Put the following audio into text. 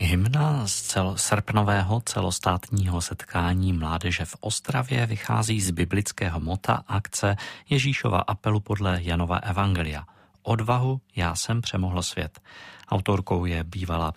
Hymna z srpnového celostátního setkání mládeže v Ostravě vychází z biblického mota akce Ježíšova apelu podle Janova evangelia. Odvahu, já jsem přemohl svět. Autorkou je bývalá